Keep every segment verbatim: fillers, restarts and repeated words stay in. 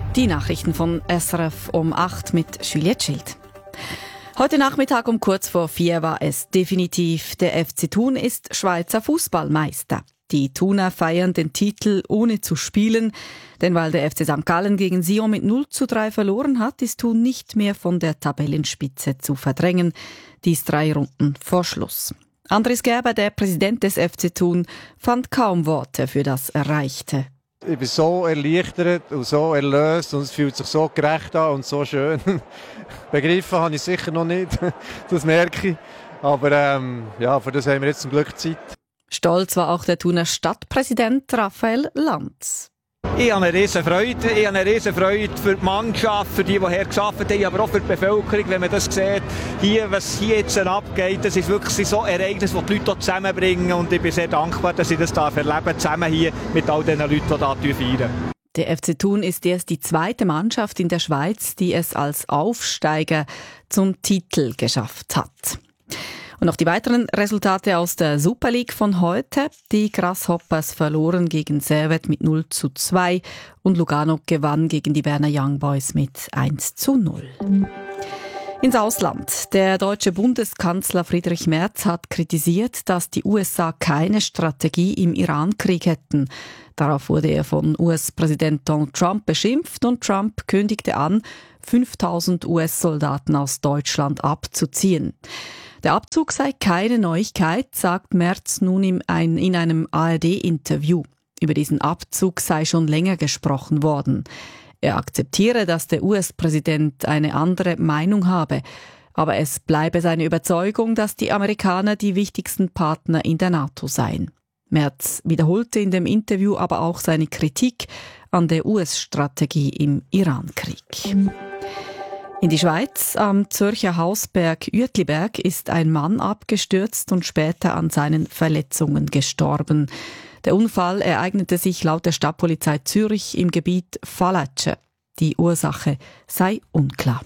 Die Nachrichten von S R F um acht mit Juliette Schild. Heute Nachmittag um kurz vor vier war es definitiv. Der F C Thun ist Schweizer Fußballmeister. Die Thuner feiern den Titel ohne zu spielen, denn weil der F C Sankt Gallen gegen Sion mit null zu drei verloren hat, ist Thun nicht mehr von der Tabellenspitze zu verdrängen. Dies drei Runden vor Schluss. Andris Gerber, der Präsident des F C Thun, fand kaum Worte für das Erreichte. Ich bin so erleichtert und so erlöst und es fühlt sich so gerecht an und so schön. Begriffen habe ich sicher noch nicht, das merke ich. Aber ähm, ja, für das haben wir jetzt zum Glück Zeit. Stolz war auch der Thuner Stadtpräsident Raphael Lanz. Ich habe eine riesen Freude. Ich habe eine riesen Freude für die Mannschaft, für die, die hier gearbeitet haben, aber auch für die Bevölkerung, wenn man das sieht. Hier, was hier jetzt abgeht, das ist wirklich so ein Ereignis, das die Leute hier zusammenbringen. Und ich bin sehr dankbar, dass ich das erleben darf, zusammen hier mit all den Leuten, die hier feiern. Der F C Thun ist erst die zweite Mannschaft in der Schweiz, die es als Aufsteiger zum Titel geschafft hat. Und noch die weiteren Resultate aus der Super League von heute. Die Grasshoppers verloren gegen Servette mit null zu zwei und Lugano gewann gegen die Berner Young Boys mit eins zu null. Ins Ausland. Der deutsche Bundeskanzler Friedrich Merz hat kritisiert, dass die U S A keine Strategie im Iran-Krieg hätten. Darauf wurde er von U S-Präsident Donald Trump beschimpft und Trump kündigte an, fünftausend U S-Soldaten aus Deutschland abzuziehen. Der Abzug sei keine Neuigkeit, sagt Merz nun in einem A R D-Interview. Über diesen Abzug sei schon länger gesprochen worden. Er akzeptiere, dass der U S-Präsident eine andere Meinung habe. Aber es bleibe seine Überzeugung, dass die Amerikaner die wichtigsten Partner in der NATO seien. Merz wiederholte in dem Interview aber auch seine Kritik an der U S-Strategie im Iran-Krieg. In die Schweiz, am Zürcher Hausberg Uetliberg, ist ein Mann abgestürzt und später an seinen Verletzungen gestorben. Der Unfall ereignete sich laut der Stadtpolizei Zürich im Gebiet Fallatsche. Die Ursache sei unklar.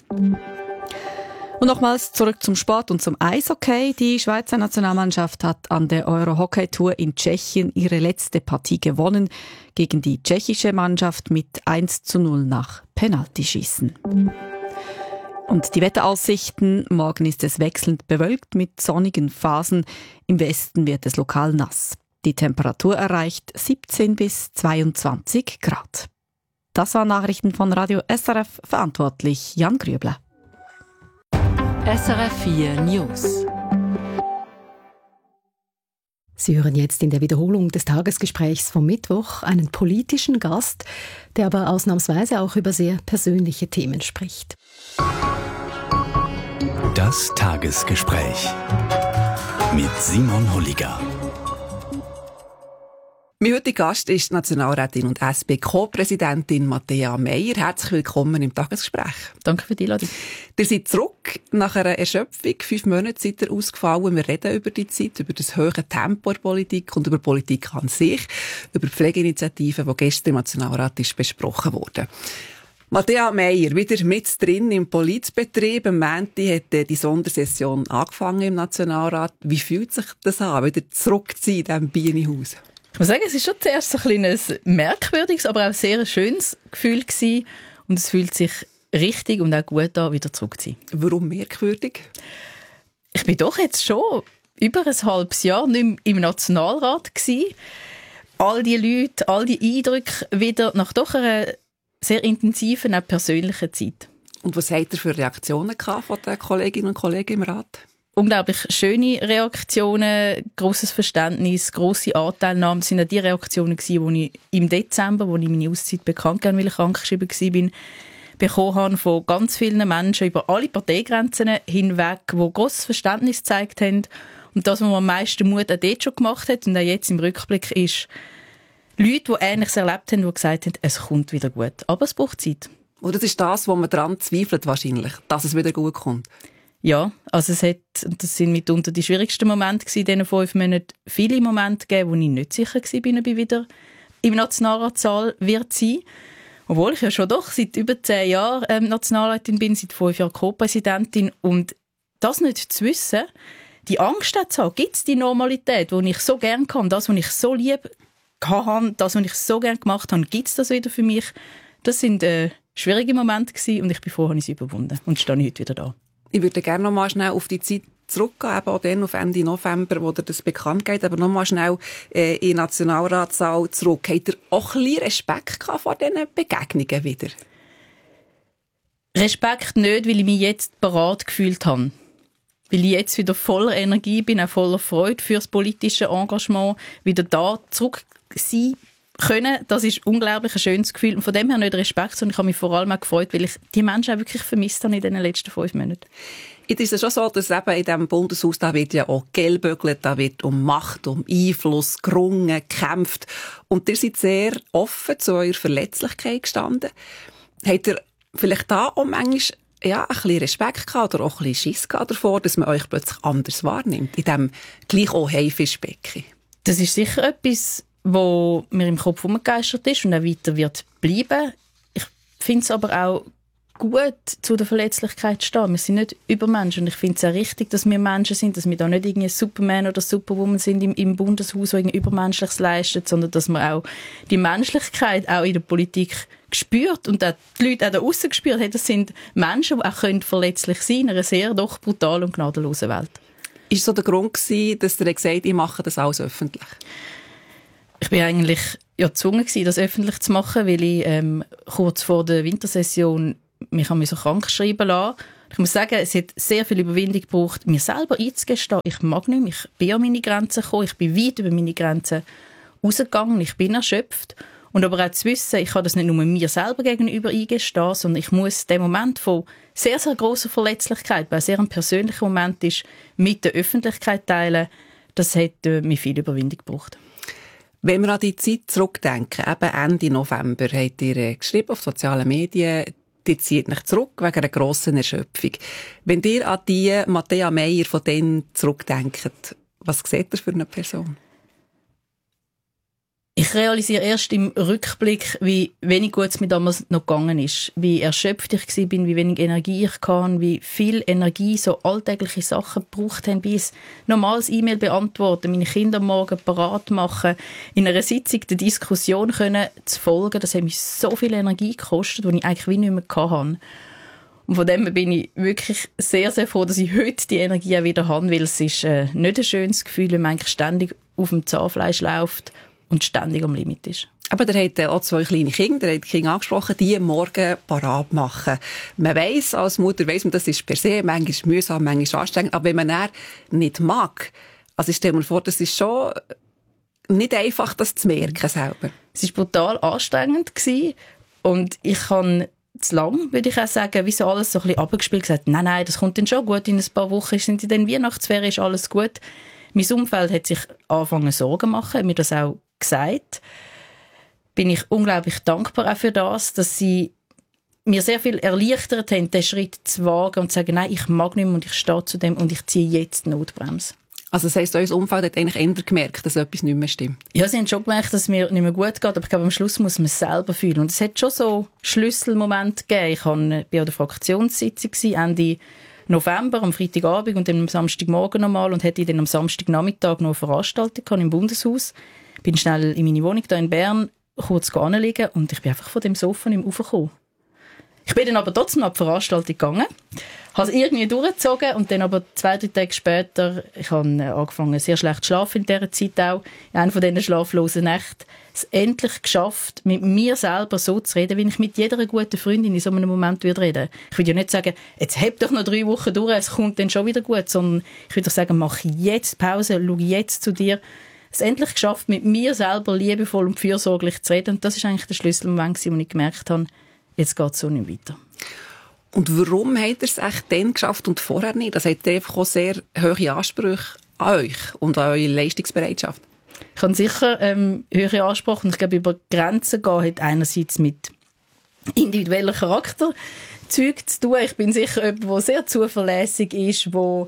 Und nochmals zurück zum Sport und zum Eishockey. Die Schweizer Nationalmannschaft hat an der Euro-Hockey-Tour in Tschechien ihre letzte Partie gewonnen gegen die tschechische Mannschaft mit eins zu null nach Penaltyschießen. Und die Wetteraussichten: Morgen ist es wechselnd bewölkt mit sonnigen Phasen. Im Westen wird es lokal nass. Die Temperatur erreicht siebzehn bis zweiundzwanzig Grad. Das waren Nachrichten von Radio S R F, verantwortlich Jan Grübler. S R F vier News. Sie hören jetzt in der Wiederholung des Tagesgesprächs vom Mittwoch einen politischen Gast, der aber ausnahmsweise auch über sehr persönliche Themen spricht. Das Tagesgespräch mit Simon Holliger. Mein heutiger Gast ist die Nationalrätin und S P-Co-Präsidentin Matthäa Meier. Herzlich willkommen im Tagesgespräch. Danke für die Einladung. Ihr seid zurück nach einer Erschöpfung. Fünf Monate seid ihr ausgefallen. Wir reden über die Zeit, über das hohe Tempo der Politik und über Politik an sich, über die Pflegeinitiative, die gestern im Nationalrat ist besprochen wurde. Matthäa Meier, wieder mit drin im Politbetrieb. Am Montag hat die Sondersession angefangen im Nationalrat. Wie fühlt sich das an, wieder zurück zu sein in diesem Bienenhaus? Ich muss sagen, es war schon zuerst so ein kleines merkwürdiges, aber auch sehr schönes Gefühl gewesen. Und es fühlt sich richtig und auch gut an, wieder zurück zu sein. Warum merkwürdig? Ich bin doch jetzt schon über ein halbes Jahr nicht mehr im Nationalrat gewesen. All die Leute, all die Eindrücke wieder nach doch einer sehr intensiven, auch persönlichen Zeit. Und was habt ihr für Reaktionen gehabt von den Kolleginnen und Kollegen im Rat? Unglaublich schöne Reaktionen, grosses Verständnis, grosse Anteilnahme. Das waren auch die Reaktionen, die ich im Dezember, als ich meine Auszeit bekannt gegeben, weil ich krankgeschrieben war, bekommen habe von ganz vielen Menschen über alle Parteigrenzen hinweg, die grosses Verständnis gezeigt haben. Und das, was man am meisten Mut auch dort schon gemacht hat und auch jetzt im Rückblick ist, Leute, die Ähnliches erlebt haben, die gesagt haben, es kommt wieder gut. Aber es braucht Zeit. Und das ist das, wo man daran zweifelt wahrscheinlich, dass es wieder gut kommt. Ja, also es hat, das sind mitunter die schwierigsten Momente gewesen, in diesen fünf Monaten, viele Momente gegeben, wo ich nicht sicher war, ob ich wieder im Nationalratssaal wird sein. Obwohl ich ja schon doch seit über zehn Jahren ähm, Nationalrätin bin, seit fünf Jahren Co-Präsidentin. Und das nicht zu wissen, die Angst zu haben, gibt es die Normalität, die ich so gerne kann, das, was ich so lieb habe, das, was ich so gerne gemacht habe, gibt es das wieder für mich? Das sind äh, schwierige Momente gewesen und ich bin froh, habe ich sie überwunden und stehe heute wieder da. Ich würde gerne noch mal schnell auf die Zeit zurückgehen, eben auch dann auf Ende November, wo dir das bekannt geht, aber noch mal schnell äh, in den Nationalratssaal zurück. Habt ihr auch ein bisschen Respekt gehabt vor diesen Begegnungen wieder? Respekt nicht, weil ich mich jetzt bereit gefühlt habe. Weil ich jetzt wieder voller Energie bin, auch voller Freude für das politische Engagement, wieder da zurück sein können. Das ist unglaublich ein schönes Gefühl. Und von dem her nicht Respekt, sondern ich habe mich vor allem auch gefreut, weil ich die Menschen auch wirklich vermisst habe in den letzten fünf Monaten. Jetzt ist es schon so, dass eben in diesem Bundeshaus, da wird ja auch gelbögelt, da wird um Macht, um Einfluss gerungen, gekämpft. Und ihr seid sehr offen zu eurer Verletzlichkeit gestanden. Habt ihr vielleicht da auch manchmal ja, ein bisschen Respekt gehabt oder auch ein bisschen Schiss gehabt davor, dass man euch plötzlich anders wahrnimmt, in diesem gleich auch Haifischbecken? Das ist sicher etwas, was mir im Kopf umgegeistert ist und auch weiter wird bleiben. Ich finde es aber auch gut, zu der Verletzlichkeit zu stehen. Wir sind nicht Übermenschen und ich finde es auch richtig, dass wir Menschen sind, dass wir da nicht irgendwie Superman oder Superwoman sind im, im Bundeshaus, die irgendwie Übermenschliches leisten, sondern dass man auch die Menschlichkeit auch in der Politik gespürt und auch die Leute auch da aussen gespürt haben. Das sind Menschen, die auch können verletzlich sein in einer sehr doch brutalen und gnadenlosen Welt. Ist so der Grund gewesen, dass ihr gesagt habt, ich mache das alles öffentlich? Ich bin eigentlich ja, gezwungen gewesen, das öffentlich zu machen, weil ich ähm, kurz vor der Wintersession mich an mich so krank schreiben lassen. Ich muss sagen, es hat sehr viel Überwindung gebraucht, mir selber einzugestehen, ich mag nicht mehr, ich bin an meine Grenzen gekommen, ich bin weit über meine Grenzen rausgegangen, ich bin erschöpft. Und aber auch zu wissen, ich kann das nicht nur mir selber gegenüber eingestehen, sondern ich muss den Moment von sehr, sehr grosser Verletzlichkeit, weil es sehr ein persönlicher Moment ist, mit der Öffentlichkeit teilen, das hat äh, mir viel Überwindung gebraucht. Wenn wir an die Zeit zurückdenken, eben Ende November, habt ihr äh, geschrieben auf sozialen Medien, die zieht mich zurück wegen einer grossen Erschöpfung. Wenn ihr an die Matthäa Meier von denen zurückdenkt, was seht ihr für eine Person? Ich realisiere erst im Rückblick, wie wenig gut es mir damals noch gegangen ist. Wie erschöpft ich war, wie wenig Energie ich hatte, wie viel Energie so alltägliche Sachen gebraucht haben, wie ein normales E-Mail beantworten, meine Kinder am Morgen parat machen, in einer Sitzung der Diskussion können zu folgen. Das hat mich so viel Energie gekostet, die ich eigentlich wie nicht mehr hatte. Und von dem bin ich wirklich sehr, sehr froh, dass ich heute die Energie auch wieder habe, weil es ist äh, nicht ein schönes Gefühl, wenn man eigentlich ständig auf dem Zahnfleisch läuft und ständig am Limit ist. Aber der hat auch zwei kleine Kinder, der hat die Kinder angesprochen, die morgen parat machen. Man weiss, als Mutter weiss man, das ist per se manchmal mühsam, manchmal anstrengend, aber wenn man das nicht mag, also ich stelle mir vor, das ist schon nicht einfach, das zu merken selber. Es war brutal anstrengend gewesen und ich habe zu lang, würde ich auch sagen, wie so alles so ein bisschen abgespielt, gesagt, nein, nein, das kommt dann schon gut, in ein paar Wochen sind in den Weihnachtsferien, ist alles gut. Mein Umfeld hat sich angefangen Sorgen zu machen, hat mir das auch gesagt. Bin ich unglaublich dankbar auch für das, dass sie mir sehr viel erleichtert haben, den Schritt zu wagen und zu sagen, nein, ich mag nicht mehr und ich stehe zu dem und ich ziehe jetzt die Notbremse. Also das heisst, euer Umfeld hat eigentlich eher gemerkt, dass etwas nicht mehr stimmt? Ja, sie haben schon gemerkt, dass es mir nicht mehr gut geht, aber ich glaube, am Schluss muss man es selber fühlen. Und es hat schon so Schlüsselmomente gegeben. Ich war an der Fraktionssitzung Ende November, am Freitagabend und dann am Samstagmorgen nochmal und hatte dann am Samstagnachmittag noch eine Veranstaltung im Bundeshaus. Bin schnell in meine Wohnung hier in Bern kurz hinlegen und ich bin einfach von dem Sofa nicht mehr raufgekommen. Ich bin dann aber trotzdem noch an die Veranstaltung gegangen, habe es irgendwie durchgezogen und dann aber zwei, drei Tage später, ich habe angefangen sehr schlecht zu schlafen in dieser Zeit auch, in einer von diesen schlaflosen Nächten, es endlich geschafft, mit mir selber so zu reden, wie ich mit jeder guten Freundin in so einem Moment würde reden. Ich würde ja nicht sagen, jetzt heb doch noch drei Wochen durch, es kommt dann schon wieder gut, sondern ich würde doch sagen, mach jetzt Pause, schau jetzt zu dir. Es endlich geschafft, mit mir selber liebevoll und fürsorglich zu reden und das ist eigentlich der Schlüsselmoment, wo ich gemerkt habe, jetzt geht es so nicht weiter. Und warum habt ihr es echt dann geschafft und vorher nicht? Das hat einfach auch sehr hohe Ansprüche an euch und an eure Leistungsbereitschaft. Ich habe sicher ähm, höhere Ansprüche und ich glaube, über Grenzen gehen hat einerseits mit individuellen Charakterzeugen zu tun. Ich bin sicher jemand, der sehr zuverlässig ist, der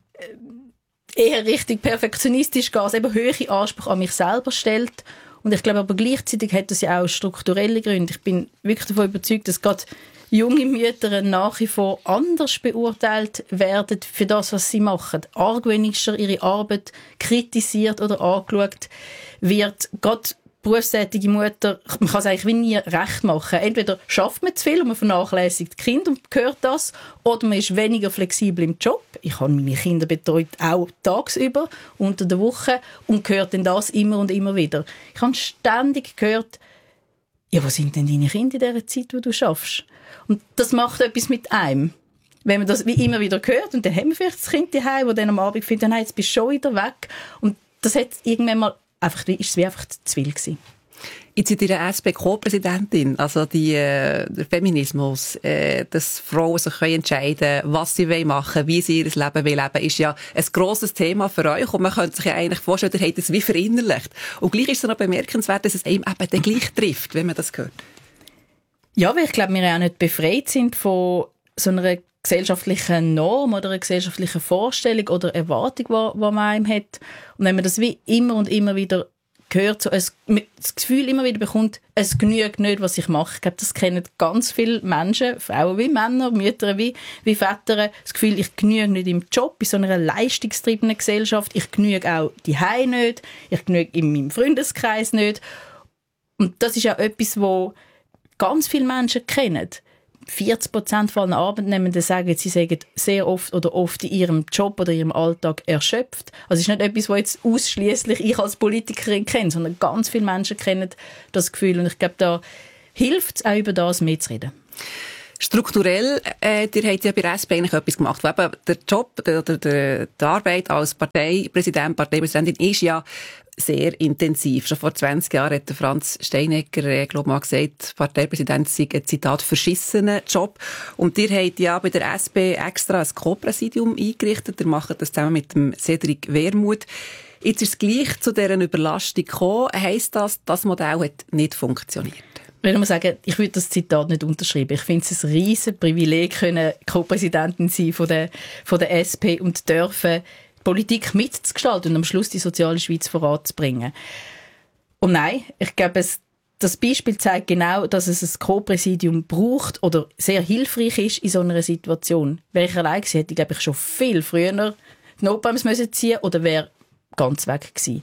eher richtig perfektionistisch geht, also eben hohe Ansprüche an mich selber stellt. Und ich glaube aber gleichzeitig hat das ja auch strukturelle Gründe. Ich bin wirklich davon überzeugt, dass gerade junge Mütter nach wie vor anders beurteilt werden für das, was sie machen. Argwöhnischer ihre Arbeit kritisiert oder angeschaut wird. Gerade berufstätige Mutter, man kann es eigentlich wie nie recht machen. Entweder schafft man zu viel und man vernachlässigt die Kinder und gehört das, oder man ist weniger flexibel im Job. Ich habe meine Kinder betreut, auch tagsüber, unter der Woche, und gehört dann das immer und immer wieder. Ich habe ständig gehört, ja, wo sind denn deine Kinder in dieser Zeit, wo du schaffst? Und das macht etwas mit einem. Wenn man das wie immer wieder hört, und dann haben wir vielleicht das Kind daheim, das dann am Abend findet, nein, jetzt bist du schon wieder weg. Und das hat irgendwann mal einfach, ist es wie einfach zu viel gewesen. Jetzt seid ihr eine S P-Co-Präsidentin, also die, äh, der Feminismus, äh, dass Frauen sich können entscheiden können, was sie machen wollen, wie sie ihr Leben leben wollen, ist ja ein grosses Thema für euch, und man könnte sich ja eigentlich vorstellen, ihr habt es wie verinnerlicht. Und gleich ist es noch bemerkenswert, dass es einem eben dann gleich trifft, wenn man das hört. Ja, weil ich glaube, wir auch nicht befreit sind von so einer gesellschaftlichen Norm oder einer gesellschaftlichen Vorstellung oder Erwartung, die man einem hat. Und wenn man das wie immer und immer wieder gehört, so ein, das Gefühl immer wieder bekommt, es genügt nicht, was ich mache. Ich glaube, das kennen ganz viele Menschen, Frauen wie Männer, Mütter wie, wie Väter, das Gefühl, ich genüge nicht im Job, in so einer leistungstriebenen Gesellschaft, ich genüge auch daheim nicht, ich genüge in meinem Freundeskreis nicht. Und das ist auch etwas, was ganz viele Menschen kennen. vierzig Prozent von allen Arbeitnehmenden sagen, sie sagen sehr oft oder oft in ihrem Job oder ihrem Alltag erschöpft. Also es ist nicht etwas, was jetzt ausschliesslich ich als Politikerin kenne, sondern ganz viele Menschen kennen das Gefühl. Und ich glaube, da hilft es auch, über das mehr zu reden. Strukturell, äh, ihr habt ja bei der S P eigentlich etwas gemacht, wo eben der Job oder der, der, die Arbeit als Parteipräsident, Parteipräsidentin ist ja sehr intensiv. Schon vor zwanzig Jahren hat der Franz Steinegger, äh, glaube mal gesagt, Parteipräsident sei ein Zitat verschissener Job. Und ihr habt ja bei der S P extra ein Co-Präsidium eingerichtet. Ihr macht das zusammen mit dem Cedric Wermuth. Jetzt ist es gleich zu dieser Überlastung gekommen. Heisst das, das Modell hat nicht funktioniert? Ich muss sagen, ich würde das Zitat nicht unterschreiben. Ich finde es ein riesen Privileg, können Co-Präsidentin sein von der, von der S P und dürfen Politik mitzugestalten und am Schluss die soziale Schweiz voranzubringen. Und nein, ich glaube, es, das Beispiel zeigt genau, dass es ein Co-Präsidium braucht oder sehr hilfreich ist in so einer Situation. Wäre ich allein gewesen, hätte ich, glaube ich, schon viel früher die Notbremse müssen ziehen oder wäre ganz weg gewesen.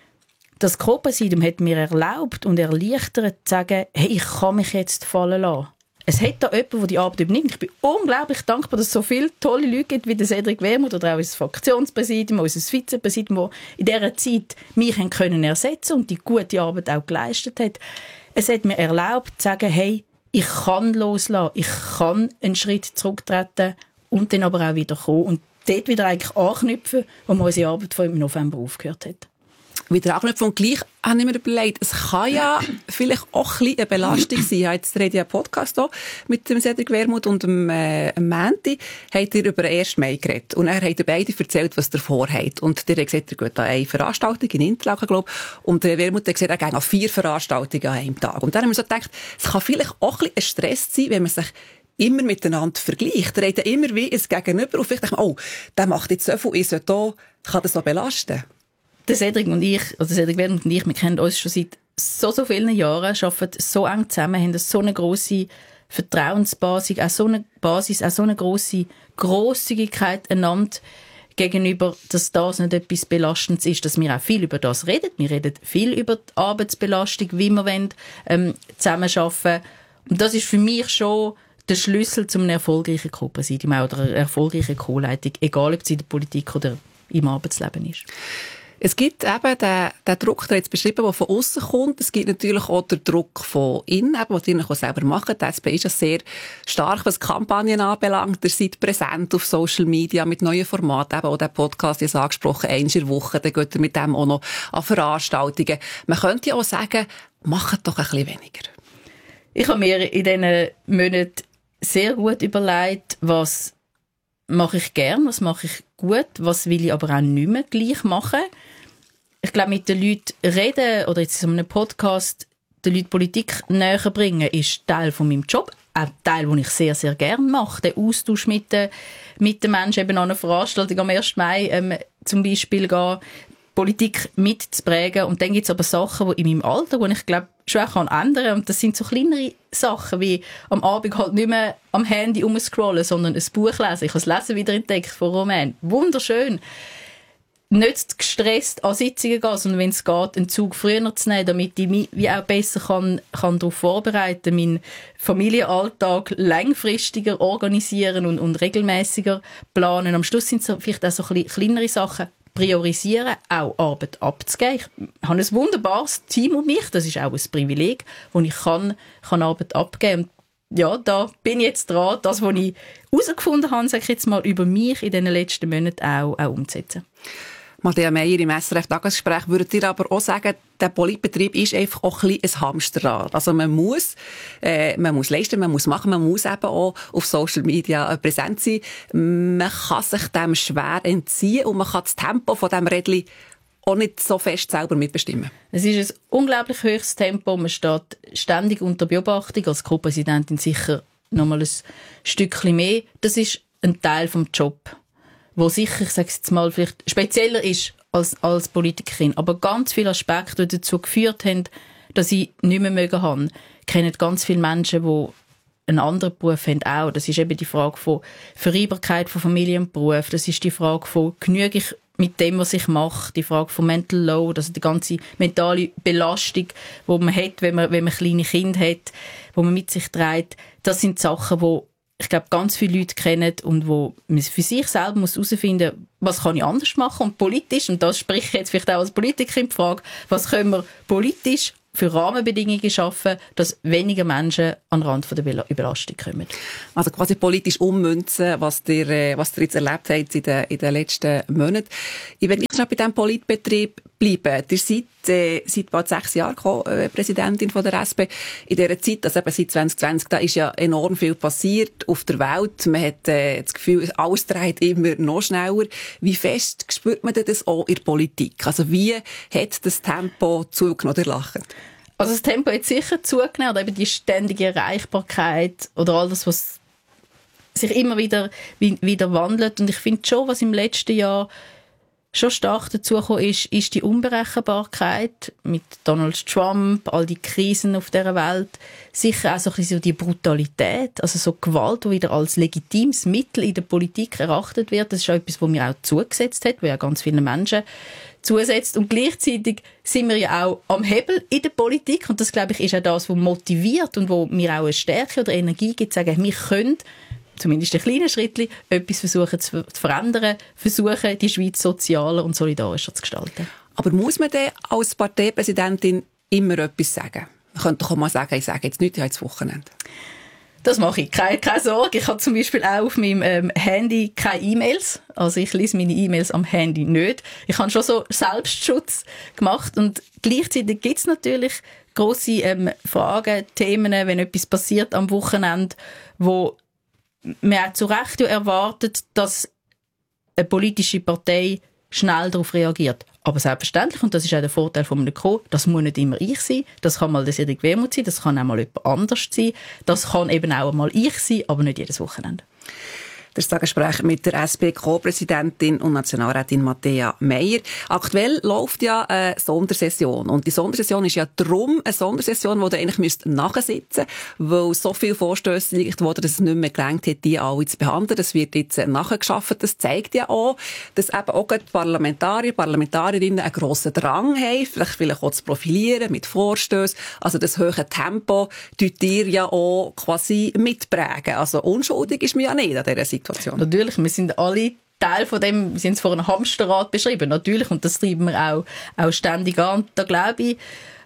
Das Co-Präsidium hat mir erlaubt und erleichtert zu sagen, hey, ich kann mich jetzt fallen lassen. Es hat da jemanden, der die Arbeit übernimmt. Ich bin unglaublich dankbar, dass es so viele tolle Leute gibt, wie der Cedric Wermuth oder auch unser Fraktionspräsidium, unser Vizepräsidium, die in dieser Zeit mich können ersetzen und die gute Arbeit auch geleistet hat. Es hat mir erlaubt zu sagen, hey, ich kann loslassen, ich kann einen Schritt zurücktreten und dann aber auch wieder kommen und dort wieder eigentlich anknüpfen, wo wir unsere Arbeit von im November aufgehört hat. Wieder anknüpfen. Und gleich habe ich mir überlegt, es kann ja vielleicht auch ein bisschen eine Belastung sein. Ich habe jetzt rede ja einen Podcast hier mit dem Cedric Wermuth und dem äh, Mänti. Habt ihr über den ersten Mai geredet. Und er hat beide erzählt, was ihr vorhabt. Und der hat gesagt, er geht an eine Veranstaltung in Interlaken, glaube ich. Und der Wermuth hat gesagt, er geht an vier Veranstaltungen an einem Tag. Und dann haben wir so gedacht, es kann vielleicht auch ein bisschen ein Stress sein, wenn man sich immer miteinander vergleicht. Der hat ja immer wie ein Gegenüber. Und vielleicht denkt man, oh, der macht jetzt so viel, ich sollte da, kann das so belasten. Der Cedric und ich, oder Cedric Wermuth und ich, wir kennen uns schon seit so, so vielen Jahren, arbeiten so eng zusammen, haben so eine grosse Vertrauensbasis, auch so eine Basis, auch so eine grosse Grosszügigkeit einander gegenüber, dass das nicht etwas Belastendes ist, dass wir auch viel über das reden. Wir reden viel über die Arbeitsbelastung, wie wir wollen, ähm, zusammenarbeiten. Und das ist für mich schon der Schlüssel zu einem erfolgreichen Co-Präsidium oder einer erfolgreichen Co-Leitung, egal ob es in der Politik oder im Arbeitsleben ist. Es gibt eben den, den Druck, der jetzt beschrieben, der von außen kommt. Es gibt natürlich auch den Druck von innen, den die auch selber machen. Die S P ist ja sehr stark, was Kampagnen anbelangt. Ihr seid präsent auf Social Media mit neuen Formaten. Eben auch der Podcast, ist angesprochen, einmal in der Woche. Dann geht ihr mit dem auch noch an Veranstaltungen. Man könnte ja auch sagen, macht doch ein bisschen weniger. Ich habe mir in diesen Monaten sehr gut überlegt, was mache ich gern, was mache ich gut, was will ich aber auch nicht mehr gleich machen. Ich glaube, mit den Leuten reden oder jetzt in einem Podcast den Leuten Politik näher bringen, ist Teil von meinem Job. Auch Teil, den ich sehr, sehr gerne mache. Der Austausch mit den, mit den Menschen, eben an einer Veranstaltung am ersten Mai ähm, zum Beispiel gehen, Politik mitzuprägen. Und dann gibt es aber Sachen, die in meinem Alter, die ich glaube, schon auch ändern kann. Und das sind so kleinere Sachen, wie am Abend halt nicht mehr am Handy rumscrollen, sondern ein Buch lesen. Ich habe das Lesen wieder entdeckt von Roman. Wunderschön. nicht gestresst an Sitzungen gehen, sondern wenn es geht, einen Zug früher zu nehmen, damit ich mich wie auch besser kann, kann darauf vorbereiten, meinen Familienalltag längfristiger organisieren und, und regelmäßiger planen. Am Schluss sind es vielleicht auch so ein kleinere Sachen. Priorisieren, auch Arbeit abzugeben. Ich habe ein wunderbares Team um mich, das ist auch ein Privileg, wo ich kann, kann Arbeit abgeben kann. Ja, da bin ich jetzt dran, das, was ich herausgefunden habe, sage ich jetzt mal, über mich in den letzten Monaten auch, auch umzusetzen. Madea Meyer im S R F-Tagesgespräch, würdet ihr aber auch sagen, der Politbetrieb ist einfach auch ein bisschen ein Hamsterrad. Also man muss, äh, man muss leisten, man muss machen, man muss eben auch auf Social Media äh, präsent sein. Man kann sich dem schwer entziehen und man kann das Tempo von diesem Rädchen auch nicht so fest selber mitbestimmen. Es ist ein unglaublich hohes Tempo. Man steht ständig unter Beobachtung, als Co-Präsidentin sicher noch mal ein Stückchen mehr. Das ist ein Teil vom Job, wo sicher, ich sage jetzt mal, vielleicht spezieller ist als, als Politikerin. Aber ganz viele Aspekte, die dazu geführt haben, dass ich nicht mehr mögen habe, kennen ganz viele Menschen, die einen anderen Beruf haben auch. Das ist eben die Frage von Vereinbarkeit von Familie und Beruf. Das ist die Frage von, genüge ich mit dem, was ich mache, die Frage von Mental Load, also die ganze mentale Belastung, die man hat, wenn man, wenn man kleine Kinder hat, die man mit sich trägt. Das sind Sachen, die ich glaube, ganz viele Leute kennen und wo man für sich selber muss herausfinden, was kann ich anders machen und politisch, und das spreche ich jetzt vielleicht auch als Politiker in die Frage, was können wir politisch für Rahmenbedingungen schaffen, dass weniger Menschen an den Rand von der Überlastung kommen. Also quasi politisch ummünzen, was ihr, was ihr jetzt erlebt habt in den, in den letzten Monaten. Ich will nicht noch bei diesem Politbetrieb bleiben. Ihr seid äh, seit bald sechs Jahren äh, Präsidentin von der S P. In dieser Zeit, also eben seit zwanzig zwanzig, da ist ja enorm viel passiert auf der Welt. Man hat äh, das Gefühl, alles dreht immer noch schneller. Wie fest spürt man das auch in der Politik? Also wie hat das Tempo zugenommen, ihr lacht? Also das Tempo hat sicher zugenommen, oder eben die ständige Erreichbarkeit oder all das, was sich immer wieder, wieder wandelt. Und ich finde schon, was im letzten Jahr schon stark dazugekommen ist, ist die Unberechenbarkeit mit Donald Trump, all die Krisen auf dieser Welt. Sicher auch so ein bisschen so die Brutalität, also so Gewalt, die wieder als legitimes Mittel in der Politik erachtet wird. Das ist auch etwas, was mir auch zugesetzt hat, wo ja ganz viele Menschen zusetzt. Und gleichzeitig sind wir ja auch am Hebel in der Politik. Und das, glaube ich, ist auch das, was motiviert und wo mir auch eine Stärke oder Energie gibt, zu sagen, wir können zumindest ein kleines Schrittchen, etwas versuchen zu verändern, versuchen, die Schweiz sozialer und solidarischer zu gestalten. Aber muss man denn als Parteipräsidentin immer etwas sagen? Man könnte doch auch mal sagen, ich sage jetzt nichts, ich habe jetzt Wochenende. Das mache ich. Keine, keine Sorge. Ich habe zum Beispiel auch auf meinem ähm, Handy keine E-Mails. Also ich lese meine E-Mails am Handy nicht. Ich habe schon so Selbstschutz gemacht und gleichzeitig gibt es natürlich grosse ähm, Fragen, Themen, wenn etwas passiert am Wochenende, wo man auch zu Recht erwartet, dass eine politische Partei schnell darauf reagiert. Aber selbstverständlich, und das ist auch der Vorteil von einem Co., das muss nicht immer ich sein, das kann mal der Cedric Wermuth sein, das kann auch mal jemand anders sein, das kann eben auch mal ich sein, aber nicht jedes Wochenende. Das Tagesgespräch mit der S P-Co-Präsidentin und Nationalrätin Madea Meyer. Aktuell läuft ja eine Sondersession. Und die Sondersession ist ja darum eine Sondersession, wo ihr eigentlich nachsitzen müsst, weil so viele Vorstösse liegt wurden, dass es nicht mehr gelangt hat, die alle zu behandeln. Das wird jetzt nachgeschafft. Das zeigt ja auch, dass eben auch die Parlamentarier, Parlamentarierinnen einen grossen Drang haben, vielleicht, vielleicht auch zu profilieren mit Vorstössen. Also das hohe Tempo tut ihr ja auch quasi mitprägen. Also unschuldig ist man ja nicht an dieser Situation. Natürlich, wir sind alle Teil von dem, wir sind es vor einem Hamsterrad beschrieben, natürlich, und das treiben wir auch, auch ständig an. Und da glaube ich,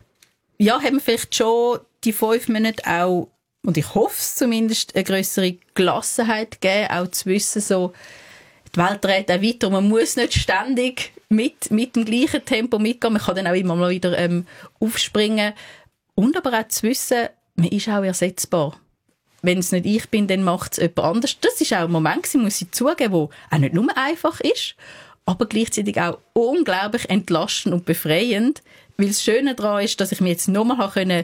ja, haben wir vielleicht schon die fünf Monate auch, und ich hoffe es zumindest, eine grössere Gelassenheit gegeben, auch zu wissen, so, die Welt dreht auch weiter, man muss nicht ständig mit, mit dem gleichen Tempo mitgehen, man kann dann auch immer mal wieder ähm, aufspringen, und aber auch zu wissen, man ist auch ersetzbar. Wenn es nicht ich bin, dann macht es jemand anders. Das ist auch ein Moment, muss ich zugeben, der auch nicht nur einfach ist, aber gleichzeitig auch unglaublich entlastend und befreiend, weil das Schöne daran ist, dass ich mich jetzt nochmal können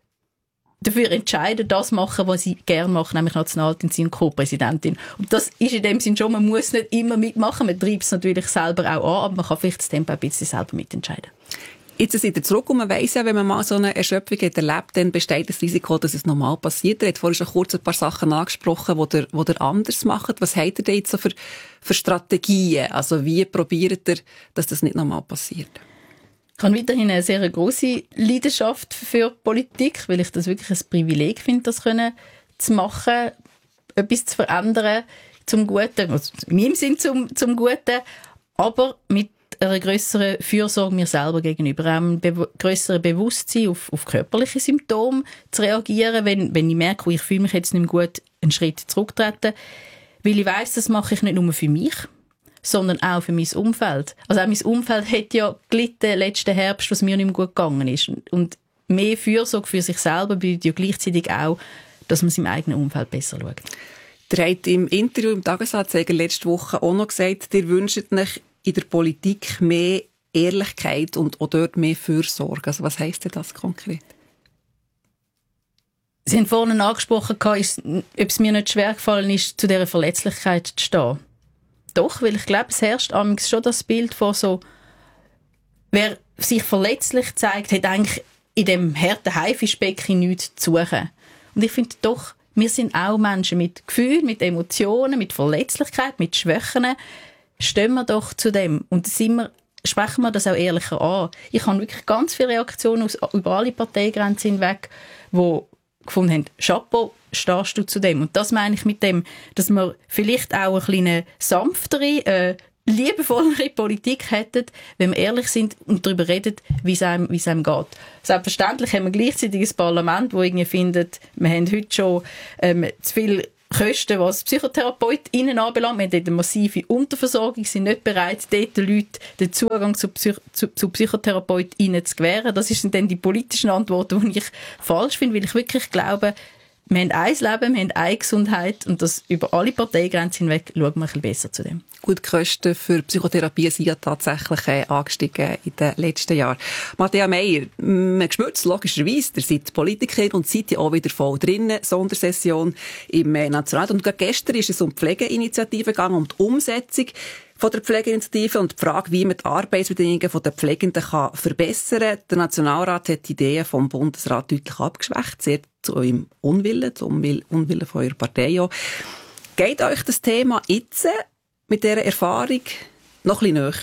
dafür entscheiden, das machen, was ich gerne mache, nämlich Nationalrätin und Co-Präsidentin. Und das ist in dem Sinn schon, man muss nicht immer mitmachen, man treibt es natürlich selber auch an, aber man kann vielleicht das Tempo ein bisschen selber mitentscheiden. Jetzt seid ihr zurück und man weiss ja, wenn man mal so eine Erschöpfung hat erlebt, dann besteht das Risiko, dass es nochmal passiert. Ihr habt vorhin schon kurz ein paar Sachen angesprochen, die ihr, die ihr anders macht. Was habt ihr denn jetzt so für, für Strategien? Also wie probiert ihr, dass das nicht nochmal passiert? Ich habe weiterhin eine sehr grosse Leidenschaft für Politik, weil ich das wirklich ein Privileg finde, das können zu machen, etwas zu verändern zum Guten, also in meinem Sinn zum, zum Guten, aber mit einer grösseren Fürsorge mir selber gegenüber, einem be- grösseren Bewusstsein auf, auf körperliche Symptome zu reagieren, wenn, wenn ich merke, oh, ich fühle mich jetzt nicht mehr gut, einen Schritt zurücktreten, weil ich weiss, das mache ich nicht nur für mich, sondern auch für mein Umfeld. Also auch mein Umfeld hat ja gelitten letzten Herbst, was mir nicht mehr gut gegangen ist. Und mehr Fürsorge für sich selber bedeutet ja gleichzeitig auch, dass man seinem eigenen Umfeld besser schaut. Ihr habt im Interview im Tagesanzeiger letzte Woche auch noch gesagt, ihr wünscht euch in der Politik mehr Ehrlichkeit und auch dort mehr Fürsorge. Also was heisst denn das konkret? Sie haben vorhin angesprochen, ob es mir nicht schwer gefallen ist, zu dieser Verletzlichkeit zu stehen. Doch, weil ich glaube, es herrscht amigs schon das Bild von so, wer sich verletzlich zeigt, hat eigentlich in dem harten Haifischbecken nichts zu suchen. Und ich finde doch, wir sind auch Menschen mit Gefühlen, mit Emotionen, mit Verletzlichkeit, mit Schwächen. Stehen wir doch zu dem und sind wir, sprechen wir das auch ehrlicher an. Ich habe wirklich ganz viele Reaktionen aus, über alle Parteigrenzen hinweg, die gefunden haben, Chapeau, stehst du zu dem. Und das meine ich mit dem, dass wir vielleicht auch eine kleine sanftere, äh, liebevollere Politik hätten, wenn wir ehrlich sind und darüber reden, wie es einem, wie es einem geht. Selbstverständlich haben wir gleichzeitig ein Parlament, das irgendwie findet, wir haben heute schon ähm, zu viel Kosten, was PsychotherapeutInnen anbelangt. Wir haben dort eine massive Unterversorgung, sind nicht bereit, dort den Leuten den Zugang zu, Psych- zu, zu PsychotherapeutInnen zu gewähren. Das sind dann die politischen Antworten, die ich falsch finde, weil ich wirklich glaube, wir haben ein Leben, wir haben eine Gesundheit und das über alle Parteigrenzen hinweg schauen wir ein bisschen besser zu dem. Gut, die Kosten für Psychotherapie sind ja tatsächlich äh, angestiegen in den letzten Jahren. Matthäa Meier, man spürt es logischerweise, ihr seid Politikerin und seid ja auch wieder voll drinnen, Sondersession im äh, Nationalrat. Und gerade gestern ist es um die Pflegeinitiative gegangen, um die Umsetzung von der Pflegeinitiative und die Frage, wie man die Arbeitsbedingungen der Pflegenden kann verbessern kann. Der Nationalrat hat die Ideen vom Bundesrat deutlich abgeschwächt, sehr zu eurem Unwillen, zum Unwillen von eurer Partei auch. Geht euch das Thema jetzt mit dieser Erfahrung noch ein bisschen näher?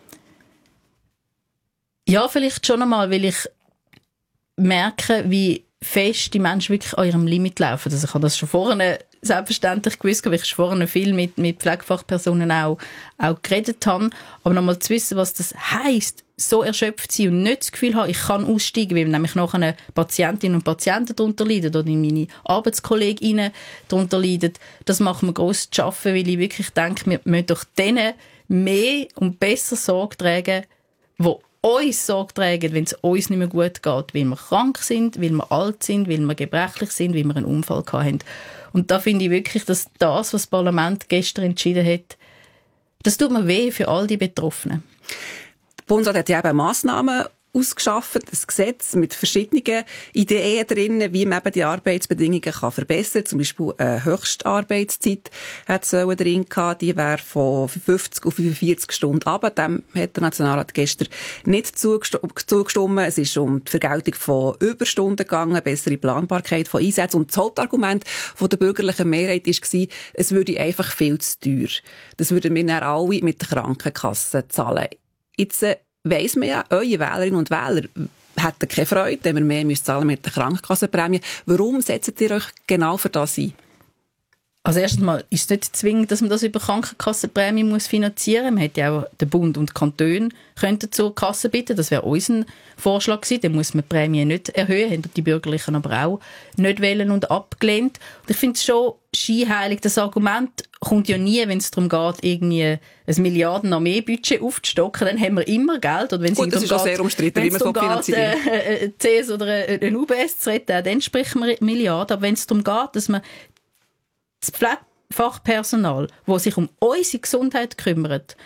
Ja, vielleicht schon einmal, weil ich merke, wie fest die Menschen wirklich an ihrem Limit laufen. Also ich habe das schon vorne selbstverständlich gewusst, weil ich schon vorne viel mit, mit Pflegefachpersonen auch, auch geredet habe. Aber nochmal zu wissen, was das heisst, so erschöpft sein und nicht das Gefühl haben, ich kann aussteigen, weil nämlich nachher Patientinnen und Patienten darunter leiden oder meine ArbeitskollegInnen darunter leiden, das macht mir gross zu schaffen, weil ich wirklich denke, wir müssen doch denen mehr und besser Sorge tragen, die uns Sorge tragen, wenn es uns nicht mehr gut geht, weil wir krank sind, weil wir alt sind, weil wir gebrechlich sind, weil wir einen Unfall hatten. Und da finde ich wirklich, dass das, was das Parlament gestern entschieden hat, das tut mir weh für all die Betroffenen. Der Bundesrat hat ja eben Massnahmen ausgeschafft, ein Gesetz mit verschiedenen Ideen drin, wie man eben die Arbeitsbedingungen kann verbessern kann. Zum Beispiel eine Höchstarbeitszeit hat es drin gehabt, die wäre von fünfzig auf fünfundvierzig Stunden runter. Dem hat der Nationalrat gestern nicht zugestimmt. Es ist um die Vergeltung von Überstunden gegangen, bessere Planbarkeit von Einsätzen. Und das Hauptargument von der bürgerlichen Mehrheit war, es würde einfach viel zu teuer. Das würden wir dann alle mit der Krankenkasse zahlen. Jetzt weiss man ja, eure Wählerinnen und Wähler hätten keine Freude, wenn wir mehr müssen zahlen mit der Krankenkassenprämie. Warum setzt ihr euch genau für das ein? Also erstens mal ist es nicht zwingend, dass man das über Krankenkassenprämie muss finanzieren muss. Man hätte ja auch den Bund und die Kantone könnten zur Kasse bitten. Das wäre unser Vorschlag gewesen. Dann muss man die Prämie nicht erhöhen. Haben die Bürgerlichen aber auch nicht wählen und abgelehnt. Und ich finde es schon scheinheilig. Das Argument kommt ja nie, wenn es darum geht, irgendwie ein Milliarden-Armee-Budget aufzustocken. Dann haben wir immer Geld. Und wenn Gut, das ist auch sehr umstritten, wie man so finanziert. Wenn es darum geht, äh, C S oder ein U B S zu retten, dann sprechen wir Milliarden. Aber wenn es darum geht, dass man das Pflegefachpersonal, das sich um unsere Gesundheit kümmert,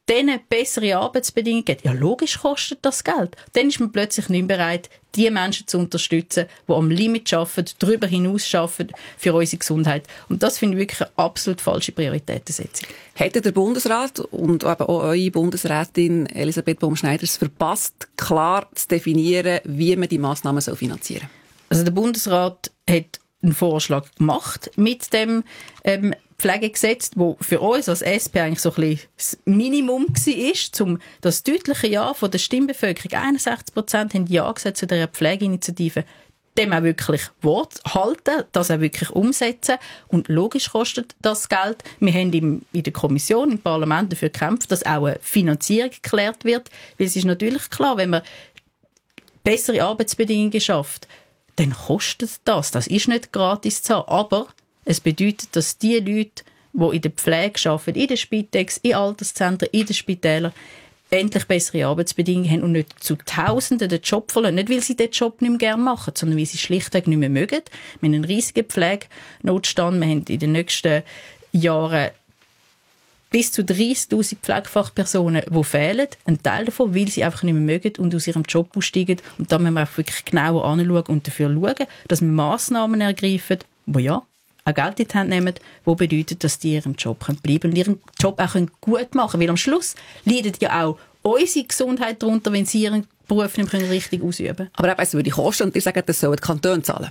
denen bessere Arbeitsbedingungen gibt, ja logisch kostet das Geld. Dann ist man plötzlich nicht mehr bereit, die Menschen zu unterstützen, die am Limit arbeiten, darüber hinaus arbeiten für unsere Gesundheit. Und das finde ich wirklich eine absolut falsche Prioritätensetzung. Hätte der Bundesrat und eben auch eure Bundesrätin Elisabeth Baumschneider es verpasst, klar zu definieren, wie man die Massnahmen finanzieren soll? Also der Bundesrat hat einen Vorschlag gemacht mit dem ähm, Pflegegesetz, wo für uns als S P eigentlich so ein bisschen das Minimum war, um das deutliche Ja von der Stimmbevölkerung, einundsechzig Prozent haben Ja gesagt zu dieser Pflegeinitiative, dem auch wirklich Wort halten, das auch wirklich umsetzen. Und logisch kostet das Geld. Wir haben im, in der Kommission, im Parlament dafür gekämpft, dass auch eine Finanzierung geklärt wird. Weil es ist natürlich klar, wenn man bessere Arbeitsbedingungen schafft, dann kostet das. Das ist nicht gratis zu haben. Aber es bedeutet, dass die Leute, die in der Pflege arbeiten, in der Spitex, in Alterszentren, in den Spitälern, endlich bessere Arbeitsbedingungen haben und nicht zu Tausenden den Job verlieren. Nicht, weil sie den Job nicht mehr gerne machen, sondern weil sie schlichtweg nicht mehr mögen. Wir haben einen riesigen Pflegenotstand. Wir haben in den nächsten Jahren bis zu dreissigtausend Pflegefachpersonen, die fehlen. Ein Teil davon, weil sie einfach nicht mehr mögen und aus ihrem Job aussteigen. Und da müssen wir auch wirklich genauer anschauen und dafür schauen, dass wir Massnahmen ergreifen, die ja auch Geld in die Hand nehmen, die bedeutet, dass die ihren Job bleiben können und ihren Job auch gut machen können. Weil am Schluss leidet ja auch unsere Gesundheit darunter, wenn sie ihren Beruf nicht mehr richtig ausüben können. Aber eben, es würde kosten und ihr sagt, das sollen die Kantone zahlen.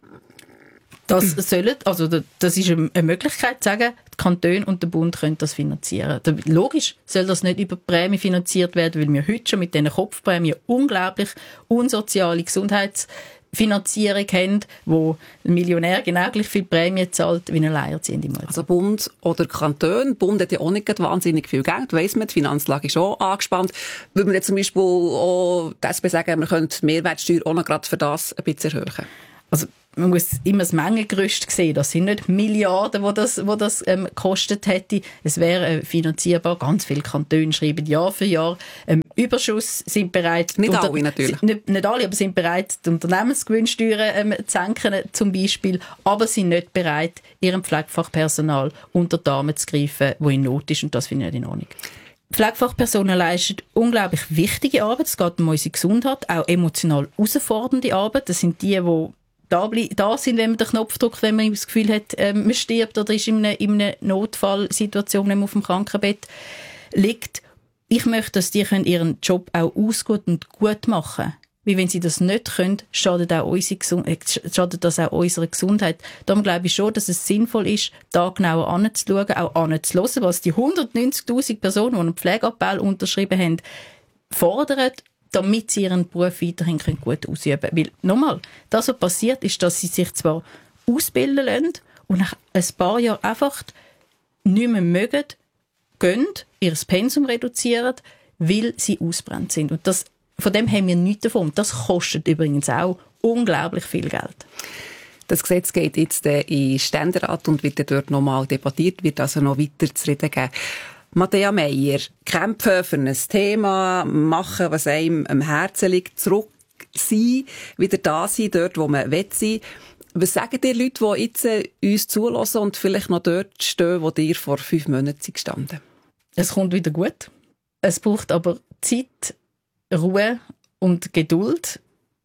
Das sollen, also das ist eine Möglichkeit zu sagen, die Kantone und der Bund können das finanzieren. Logisch soll das nicht über Prämie finanziert werden, weil wir heute schon mit diesen Kopfprämien unglaublich unsoziale Gesundheitsfinanzierung haben, wo ein Millionär genau gleich viel Prämie zahlt wie eine alleinerziehende Mutter. Also Bund oder Kanton. Der Bund hat ja auch nicht wahnsinnig viel Geld, weiss man, die Finanzlage ist auch angespannt. Würde man jetzt zum Beispiel auch die S P sagen, man könnte die Mehrwertsteuer auch noch gerade für das ein bisschen erhöhen? Also man muss immer das Mengengerüst sehen. Das sind nicht Milliarden, die das, wo das ähm, gekostet hätte. Es wäre äh, finanzierbar. Ganz viele Kantone schreiben Jahr für Jahr ähm, Überschuss, sind bereit... Nicht unter, alle natürlich. Nicht, nicht alle, aber sind bereit, die Unternehmensgewinnsteuern ähm, zu senken zum Beispiel, aber sind nicht bereit, ihrem Pflegefachpersonal unter die Arme zu greifen, wo in Not ist, und das finde ich nicht in Ordnung. Pflegefachpersonen leisten unglaublich wichtige Arbeit. Es geht um unsere Gesundheit, auch emotional herausfordernde Arbeit. Das sind die, die Da, da sind, wenn man den Knopf drückt, wenn man das Gefühl hat, ähm, man stirbt oder ist in einer, in einer Notfallsituation, wenn man auf dem Krankenbett liegt. Ich möchte, dass die ihren Job auch ausgut und gut machen können. Weil wenn sie das nicht können, schadet, auch unsere Gesundheit, schadet das auch unserer Gesundheit. Darum glaube ich schon, dass es sinnvoll ist, da genauer anzuschauen, auch anzuhören, was die hundertneunzigtausend Personen, die einen Pflegeappell unterschrieben haben, fordern, damit sie ihren Beruf weiterhin gut ausüben können. Weil, nochmal, das, was passiert, ist, dass sie sich zwar ausbilden lassen und nach ein paar Jahren einfach nicht mehr mögen, gehen, ihr Pensum reduzieren, weil sie ausbrennt sind. Und das, von dem haben wir nichts davon. Das kostet übrigens auch unglaublich viel Geld. Das Gesetz geht jetzt in den Ständerat und wird dort nochmal debattiert, wird also noch weiter zu reden geben. Matthäa Meier, kämpfen für ein Thema, machen, was einem am Herzen liegt, zurück sein, wieder da sein, dort, wo man will sein. Was sagen dir Leute, die jetzt uns zulassen und vielleicht noch dort stehen, wo dir vor fünf Monaten gestanden? Es kommt wieder gut. Es braucht aber Zeit, Ruhe und Geduld.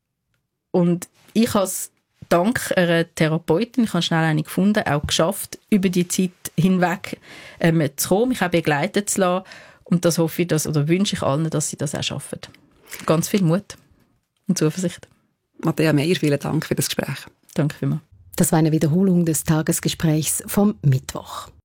Und ich habe es dank einer Therapeutin, ich habe schnell eine gefunden, auch geschafft, über die Zeit hinweg ähm, zu kommen, mich auch begleiten zu lassen. Und das hoffe ich, dass, oder wünsche ich allen, dass sie das auch schaffen. Ganz viel Mut und Zuversicht. Matthäa Meier, vielen Dank für das Gespräch. Danke vielmals. Das war eine Wiederholung des Tagesgesprächs vom Mittwoch.